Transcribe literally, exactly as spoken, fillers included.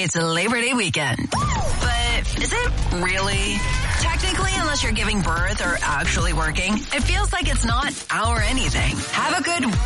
it's Labor Day weekend. But is it really? Technically, unless you're giving birth or actually working, it feels like it's not our anything. Have a good